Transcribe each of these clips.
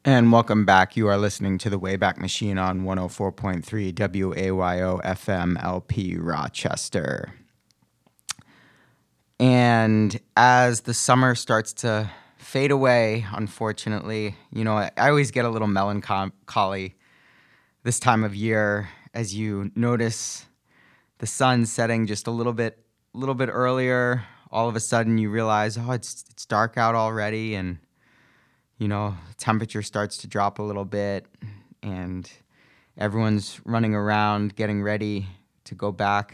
And welcome back. You are listening to the Wayback Machine on 104.3 WAYO FM LP Rochester. And as the summer starts to fade away, unfortunately, I always get a little melancholy this time of year as you notice the sun setting just a little bit earlier. All of a sudden you realize, it's dark out already, and temperature starts to drop a little bit, and everyone's running around getting ready to go back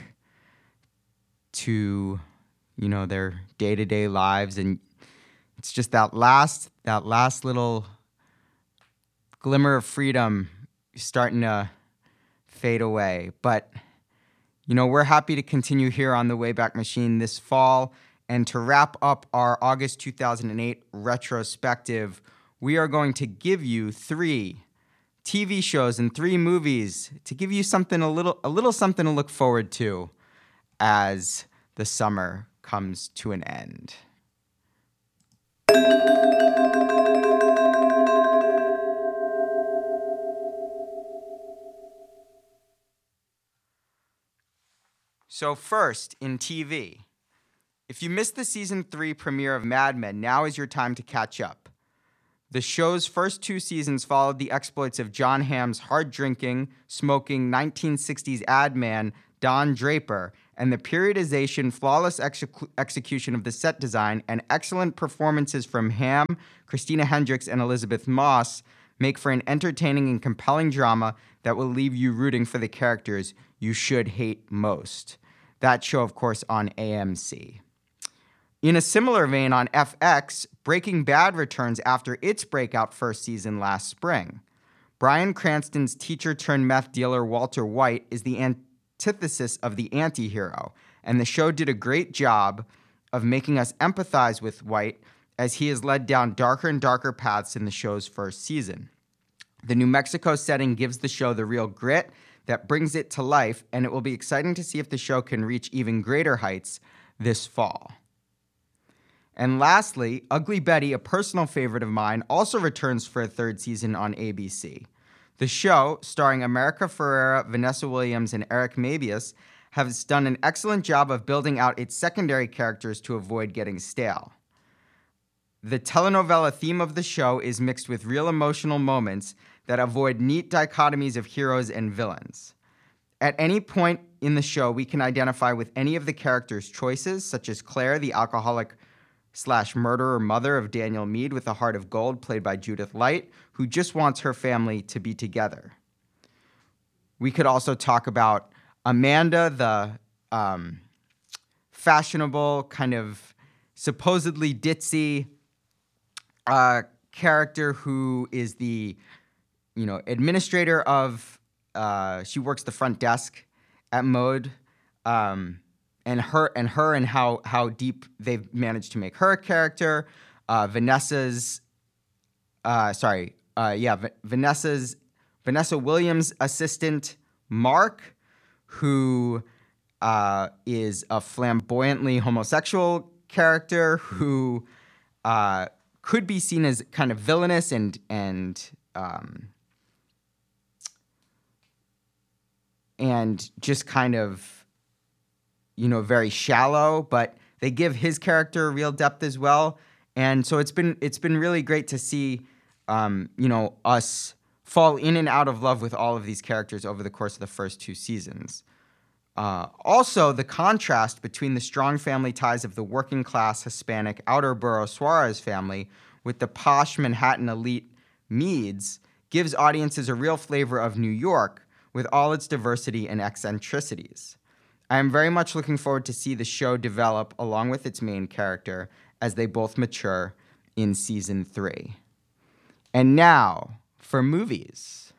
to, their day-to-day lives. And it's just that last little glimmer of freedom starting to fade away. But, we're happy to continue here on the Wayback Machine this fall. And to wrap up our August 2008 retrospective, we are going to give you 3 TV shows and 3 movies to give you something a little something to look forward to as the summer comes to an end. So first, in TV, if you missed the season 3 premiere of Mad Men, now is your time to catch up. The show's first 2 seasons followed the exploits of Jon Hamm's hard-drinking, smoking 1960s ad man, Don Draper, and the periodization, flawless execution of the set design, and excellent performances from Hamm, Christina Hendricks, and Elizabeth Moss make for an entertaining and compelling drama that will leave you rooting for the characters you should hate most. That show, of course, on AMC. In a similar vein, on FX, Breaking Bad returns after its breakout first season last spring. Bryan Cranston's teacher-turned-meth dealer Walter White is the antithesis of the anti-hero, and the show did a great job of making us empathize with White as he is led down darker and darker paths in the show's first season. The New Mexico setting gives the show the real grit that brings it to life, and it will be exciting to see if the show can reach even greater heights this fall. And lastly, Ugly Betty, a personal favorite of mine, also returns for a 3rd season on ABC. The show, starring America Ferrera, Vanessa Williams, and Eric Mabius, has done an excellent job of building out its secondary characters to avoid getting stale. The telenovela theme of the show is mixed with real emotional moments that avoid neat dichotomies of heroes and villains. At any point in the show, we can identify with any of the characters' choices, such as Claire, the alcoholic/murderer mother of Daniel Meade with a heart of gold, played by Judith Light, who just wants her family to be together. We could also talk about Amanda, the fashionable, kind of supposedly ditzy character who is the administrator of, she works the front desk at Mode, and how deep they've managed to make her a character. Vanessa Williams' assistant, Mark, who is a flamboyantly homosexual character who could be seen as kind of villainous and just kind of, very shallow, but they give his character real depth as well. And so it's been really great to see, us fall in and out of love with all of these characters over the course of the first 2 seasons. Also, the contrast between the strong family ties of the working class Hispanic outer borough Suarez family with the posh Manhattan elite Meads gives audiences a real flavor of New York with all its diversity and eccentricities. I am very much looking forward to see the show develop along with its main character as they both mature in season 3. And now for movies.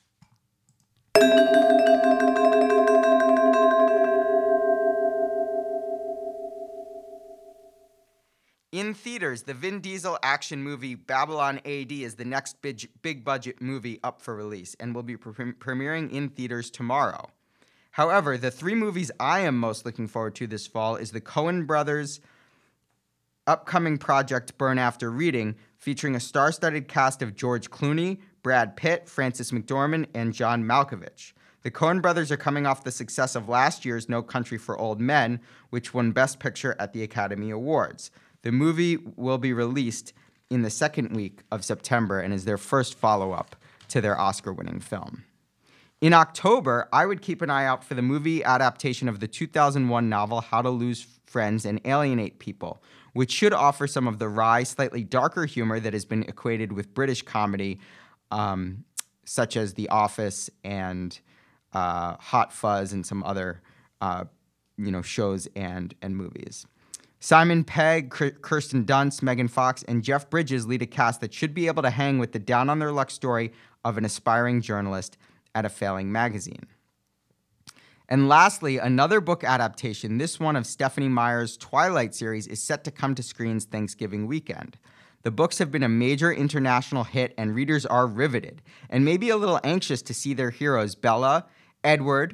In theaters, the Vin Diesel action movie Babylon AD is the next big budget movie up for release and will be premiering in theaters tomorrow. However, the 3 movies I am most looking forward to this fall is the Coen brothers' upcoming project Burn After Reading, featuring a star-studded cast of George Clooney, Brad Pitt, Frances McDormand, and John Malkovich. The Coen brothers are coming off the success of last year's No Country for Old Men, which won Best Picture at the Academy Awards. The movie will be released in the second week of September and is their first follow-up to their Oscar-winning film. In October, I would keep an eye out for the movie adaptation of the 2001 novel How to Lose Friends and Alienate People, which should offer some of the wry, slightly darker humor that has been equated with British comedy, such as The Office and Hot Fuzz and some other shows and movies. Simon Pegg, Kirsten Dunst, Megan Fox, and Jeff Bridges lead a cast that should be able to hang with the down-on-their-luck story of an aspiring journalist at a failing magazine. And lastly, another book adaptation, this one of Stephenie Meyer's Twilight series, is set to come to screens Thanksgiving weekend. The books have been a major international hit, and readers are riveted, and maybe a little anxious to see their heroes, Bella, Edward,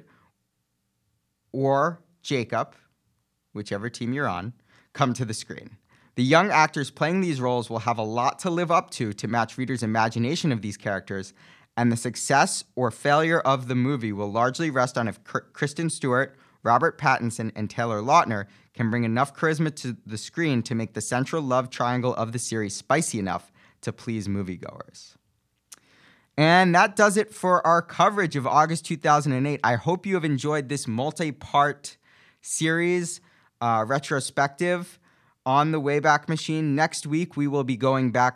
or Jacob, whichever team you're on, come to the screen. The young actors playing these roles will have a lot to live up to match readers' imagination of these characters, and the success or failure of the movie will largely rest on if Kristen Stewart, Robert Pattinson, and Taylor Lautner can bring enough charisma to the screen to make the central love triangle of the series spicy enough to please moviegoers. And that does it for our coverage of August 2008. I hope you have enjoyed this multi-part series retrospective on the Wayback Machine. Next week, we will be going back